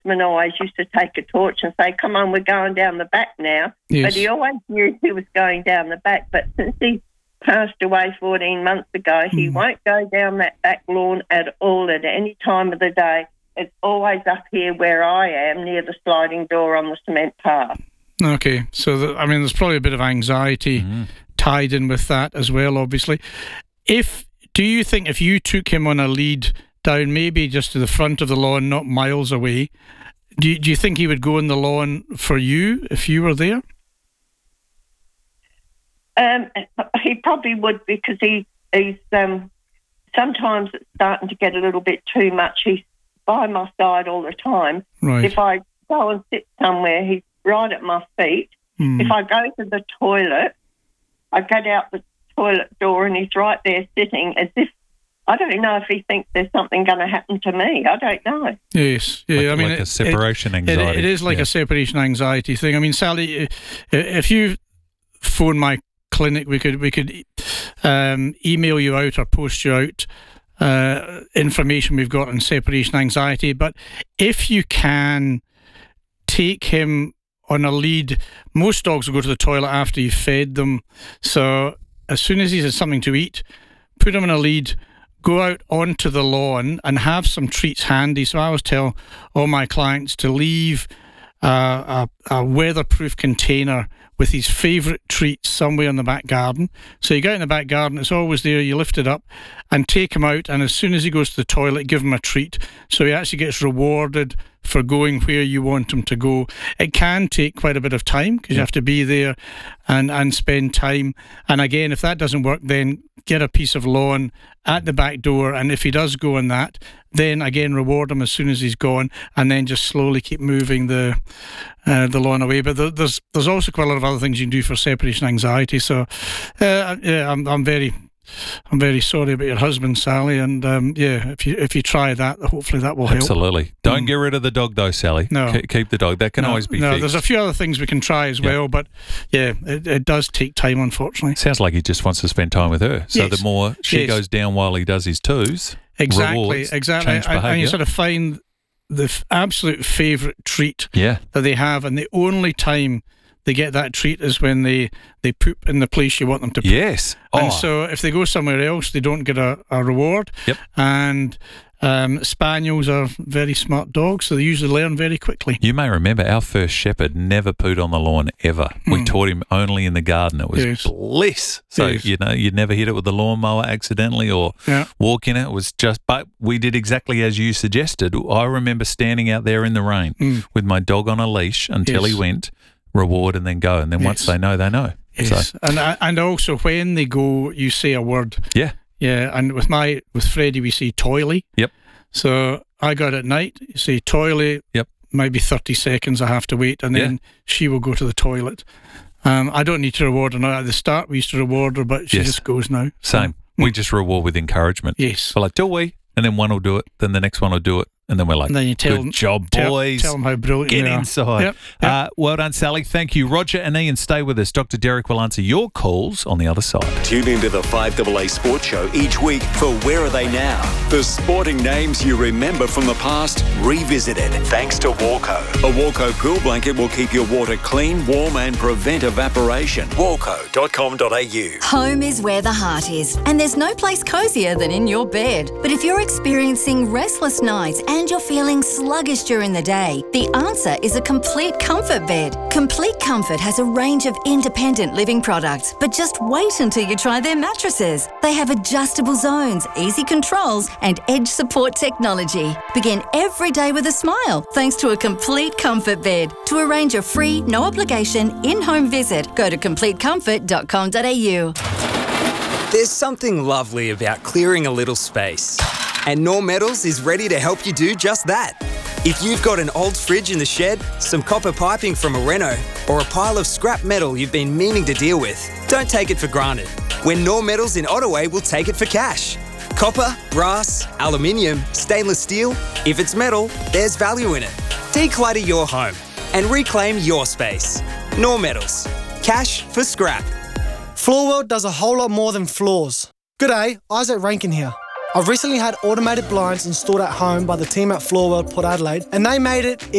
sportsman always used to take a torch and say, come on, we're going down the back now. Yes. But he always knew he was going down the back. But since he passed away 14 months ago, he won't go down that back lawn at all at any time of the day. It's always up here where I am, near the sliding door on the cement path. Okay, so there's probably a bit of anxiety tied in with that as well, obviously. Do you think if you took him on a lead down maybe just to the front of the lawn, not miles away, do you think he would go on the lawn for you if you were there? He probably would, because he's sometimes it's starting to get a little bit too much. He's by my side all the time. Right. If I go and sit somewhere, he's right at my feet. If I go to the toilet, I get out the toilet door and he's right there sitting as if, I don't know if he thinks there's something going to happen to me. I don't know. Yes. Yeah, like a separation anxiety. It is like a separation anxiety thing. I mean, Sally, if you phone my clinic, we could email you out or post you out information we've got on separation anxiety. But if you can take him on a lead, most dogs will go to the toilet after you've fed them. So as soon as he's had something to eat, put him on a lead, go out onto the lawn and have some treats handy. So I always tell all my clients to leave a weatherproof container with his favourite treats somewhere in the back garden. So you go out in the back garden, it's always there, you lift it up and take him out, and as soon as he goes to the toilet, give him a treat. So he actually gets rewarded for going where you want him to go. It can take quite a bit of time because you have to be there and spend time. And again, if that doesn't work, then get a piece of lawn at the back door, and if he does go on that, then again reward him as soon as he's gone, and then just slowly keep moving the lawn away. But there's also quite a lot of other things you can do for separation anxiety. So I'm very sorry about your husband, Sally, and if you try that, hopefully that will help. Absolutely. Don't get rid of the dog though, Sally. No. Keep the dog. That can always be fixed. There's a few other things we can try as well, but it does take time, unfortunately. Sounds like he just wants to spend time with her. So the more she goes down while he does his twos, rewards, change behaviour. And you sort of find the absolute favourite treat that they have, and the only time they get that treat is when they poop in the place you want them to poop. Yes. And so if they go somewhere else, they don't get a reward. Yep. And spaniels are very smart dogs, so they usually learn very quickly. You may remember our first shepherd never pooed on the lawn ever. We taught him only in the garden. It was bliss. So, you'd never hit it with the lawnmower accidentally or walk in it. It was just, but we did exactly as you suggested. I remember standing out there in the rain with my dog on a leash until he went, reward, and then go. And then once they know, they know. Yes. So. And also when they go, you say a word. Yeah. Yeah, and with Freddie, we say toilie. Yep. So I got at night, you say toilie. Yep. Maybe 30 seconds I have to wait, and then she will go to the toilet. I don't need to reward her now. At the start, we used to reward her, but she just goes now. Same. We just reward with encouragement. Yes. We're like, do we? And then one will do it, then the next one will do it. And then we're like, then you good job, boys. Tell them how brilliant Get they are. inside. Yep. Well done, Sally. Thank you. Roger and Ian, stay with us. Dr. Derek will answer your calls on the other side. Tune into the 5AA Sports Show each week for Where Are They Now? The sporting names you remember from the past, revisited. Thanks to Walco. A Walco pool blanket will keep your water clean, warm and prevent evaporation. Walco.com.au. Home is where the heart is, and there's no place cosier than in your bed. But if you're experiencing restless nights and you're feeling sluggish during the day, the answer is a Complete Comfort bed. Complete Comfort has a range of independent living products, but just wait until you try their mattresses. They have adjustable zones, easy controls, and edge support technology. Begin every day with a smile thanks to a Complete Comfort bed. To arrange a free, no obligation, in-home visit, go to completecomfort.com.au. There's something lovely about clearing a little space. And Norm Metals is ready to help you do just that. If you've got an old fridge in the shed, some copper piping from a reno, or a pile of scrap metal you've been meaning to deal with, don't take it for granted. When Norm Metals in Ottaway will take it for cash. Copper, brass, aluminium, stainless steel, if it's metal, there's value in it. Declutter your home and reclaim your space. Norm Metals. Cash for scrap. Floorworld does a whole lot more than floors. G'day, Isaac Rankin here. I've recently had automated blinds installed at home by the team at Floorworld Port Adelaide, and they made it